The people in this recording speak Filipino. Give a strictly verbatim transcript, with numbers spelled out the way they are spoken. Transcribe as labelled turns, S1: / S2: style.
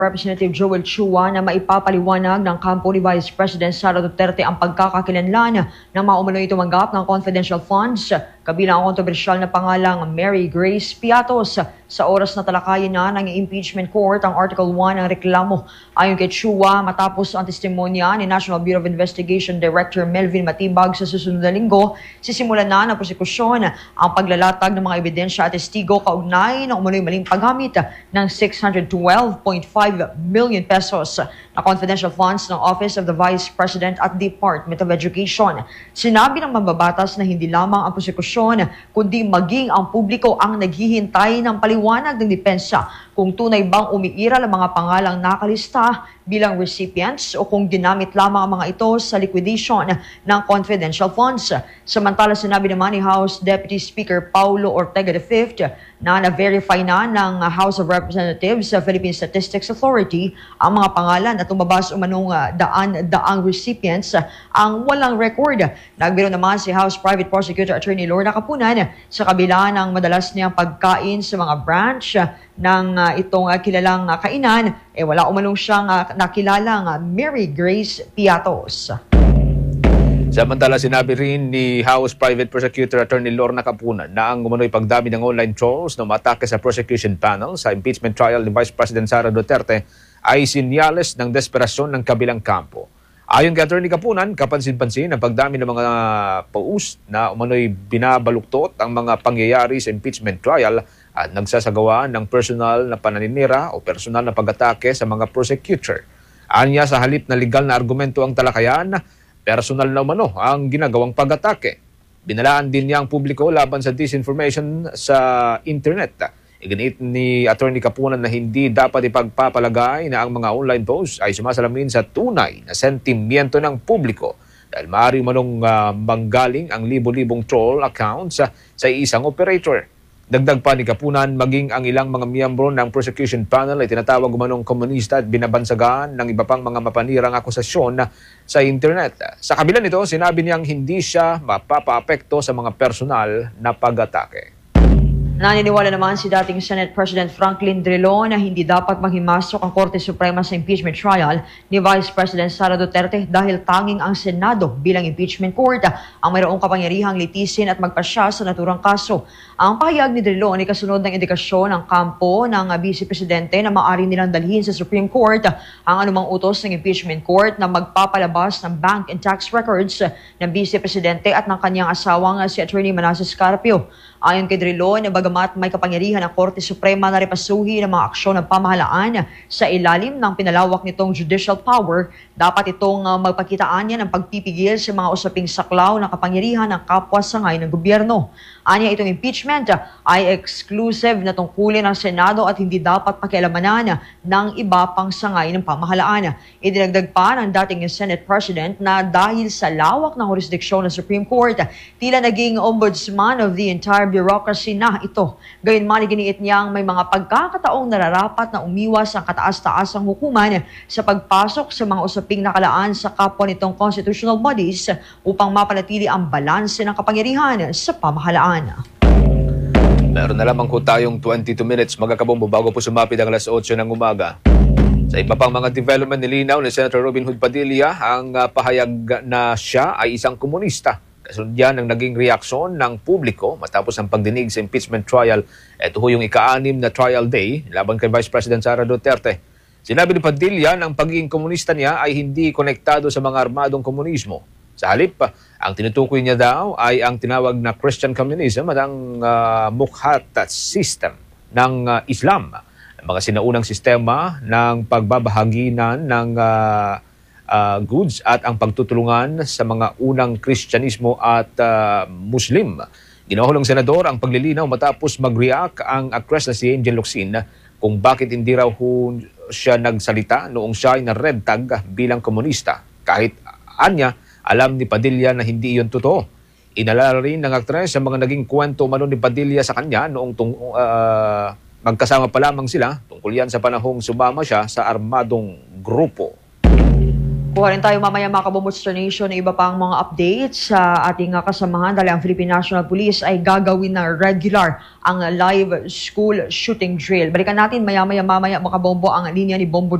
S1: Representative Joel Chua na maipapaliwanag ng kampo ni Vice President Sara Duterte ang pagkakakilanlan ng mga umano'y tumanggap ng confidential funds, kabilang ang kontrobersyal na pangalang Mary Grace Piatos. Sa oras na talakayin na ng impeachment court ang Article one ng reklamo. Ayon kay Chua, matapos ang testimonya ni National Bureau of Investigation Director Melvin Matibag sa susunod na linggo, sisimulan na ng prosekusyon ang paglalatag ng mga ebidensya at testigo kaugnay ng umano'y maling paggamit ng six hundred twelve point five million pesos na confidential funds ng Office of the Vice President at Department of Education. Sinabi ng mambabatas na hindi lamang ang prosekusyon, kundi maging ang publiko ang naghihintay ng paliwanag ng depensa kung tunay bang umiiral ang mga pangalang nakalista bilang recipients o kung ginamit lamang ang mga ito sa liquidation ng confidential funds. Samantala, sinabi naman ni House Deputy Speaker Paulo Ortega the fifth na na-verify na ng House of Representatives sa Philippine Statistics Authority ang mga pangalan at tumabas umanong daan-daang recipients ang walang record. Nagbiro naman si House Private Prosecutor Attorney Lorna Capunan sa kabila ng madalas niyang pagkain sa mga branch ng uh, itong uh, kilalang uh, kainan, eh wala umanong siyang uh, nakilalang uh, Mary Grace Piatos.
S2: Samantala, sinabi rin ni House Private Prosecutor Attorney Lorna Capunan na ang umano'y pagdami ng online trolls na umatake sa prosecution panel sa impeachment trial ni Vice President Sara Duterte ay sinyales ng desperasyon ng kabilang kampo. Ayon kay Attorney Capunan, kapansin-pansin ang pagdami ng mga post na umano'y binabaluktot ang mga pangyayari sa impeachment trial at nagsasagawa ng personal na pananinira o personal na pag-atake sa mga prosecutor. Anya, sa halip na legal na argumento ang talakayan, personal na umano ang ginagawang pag-atake. Binalaan din niya ang publiko laban sa disinformation sa internet. Iginit ni Attorney Capunan na hindi dapat ipagpapalagay na ang mga online posts ay sumasalamin sa tunay na sentimiento ng publiko dahil maaari manong uh, manggaling ang libo-libong troll accounts sa, sa isang operator. Dagdag pa ni Capunan, maging ang ilang mga miyembro ng prosecution panel ay tinatawag umanong komunista at binabansagan ng iba pang mga mapanirang akusasyon sa internet. Sa kabila nito, sinabi niyang hindi siya mapapaapekto sa mga personal na pag-atake.
S1: Naniniwala naman si dating Senate President Franklin Drilon na hindi dapat maghimasok ang Korte Suprema sa impeachment trial ni Vice President Sara Duterte dahil tanging ang Senado bilang impeachment court ang mayroong kapangyarihang litisin at magpasya sa naturang kaso. Ang pahayag ni Drilon ay kasunod ng indikasyon ng kampo ng Vice Presidente na maaari nilang dalhin sa Supreme Court ang anumang utos ng impeachment court na magpapalabas ng bank and tax records ng Vice Presidente at ng kanyang asawang si Attorney Manasseh Carpio. Ayon kay Drilon, bagamat may kapangyarihan ang Korte Suprema na repasuhin ang mga aksyon ng pamahalaan sa ilalim ng pinalawak nitong judicial power, dapat itong uh, magpakitaan niya ng pagpipigil sa mga usaping saklaw ng kapangyarihan ng kapwa sangay ng gobyerno. Anya, itong impeachment uh, ay exclusive na tungkulin ng Senado at hindi dapat pakialamanan ng iba pang sangay ng pamahalaan. Idinagdag pa ng dating Senate President na dahil sa lawak ng jurisdiksyon ng Supreme Court, tila naging ombudsman of the entire bureaucracy na ito. Gayunman, iginiit niyang may mga pagkakataong nararapat na umiwas ang kataas-taasang hukuman sa pagpasok sa mga usaping nakalaan sa kapwa nitong constitutional bodies upang mapanatili ang balanse ng kapangyarihan sa pamahalaan.
S2: Meron na lamang po tayong twenty-two minutes magkakabombo bago po sumapit ang alas otso ng umaga. Sa iba pang mga development, nilinaw ni Senator Robin Hood Padilla ang uh, pahayag na siya ay isang komunista. Kasunod yan ang naging reaksyon ng publiko matapos ang pagdinig sa impeachment trial. Ito ho yung ika-anim na trial day laban kay Vice President Sara Duterte. Sinabi ni Padilla na ang pagiging komunista niya ay hindi konektado sa mga armadong komunismo. Sa halip, ang tinutukoy niya daw ay ang tinawag na Christian communism at ang uh, mukhat system ng uh, Islam. Ang mga sinaunang sistema ng pagbabahaginan ng uh, Uh, goods at ang pagtutulungan sa mga unang Kristyanismo at uh, Muslim. Ginawa ng senador ang paglilinaw matapos mag-react ang actress na si Angel Locsin kung bakit hindi raw siya nagsalita noong siya ay na-red tag bilang komunista. Kahit anya, alam ni Padilla na hindi iyon totoo. Inalala rin ng actress ang mga naging kwento umano ni Padilla sa kanya noong tung, uh, magkasama pa lamang sila tungkol yan sa panahong sumama siya sa armadong grupo.
S1: Kuha rin tayo mamaya mga Kabomboster Nation na iba pang mga updates sa ating uh, kasamahan dahil ang Philippine National Police ay gagawin na regular ang live school shooting drill. Balikan natin maya-maya mamaya mga Kabombo ang linya ni Bombo